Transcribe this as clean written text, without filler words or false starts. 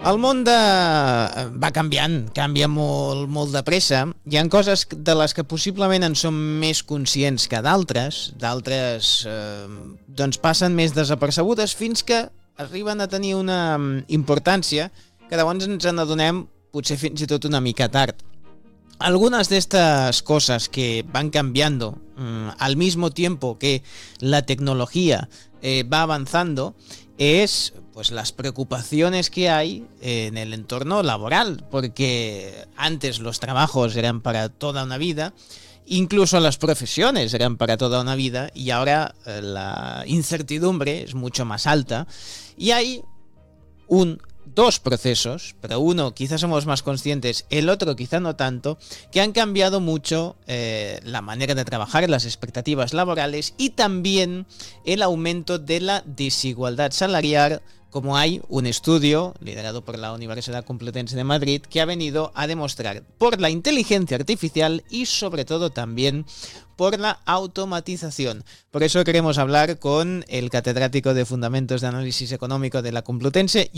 El món va canviant, canvia molt, molt de pressa. Hi ha coses de les que possiblement en som més conscients que d'altres. D'altres doncs passen més desapercebudes fins que arriben a tenir una importància que llavors ens n'adonem potser fins i tot una mica tard. Algunas de estas cosas que van cambiando al mismo tiempo que la tecnología va avanzando es pues las preocupaciones que hay en el entorno laboral, porque antes los trabajos eran para toda una vida, incluso las profesiones eran para toda una vida, y ahora la incertidumbre es mucho más alta y hay dos procesos, pero uno quizás somos más conscientes, el otro quizá no tanto, que han cambiado mucho la manera de trabajar, las expectativas laborales y también el aumento de la desigualdad salarial, como hay un estudio liderado por la Universidad Complutense de Madrid que ha venido a demostrar por la inteligencia artificial y sobre todo también por la automatización. Por eso queremos hablar con el catedrático de Fundamentos de Análisis Económico de la Complutense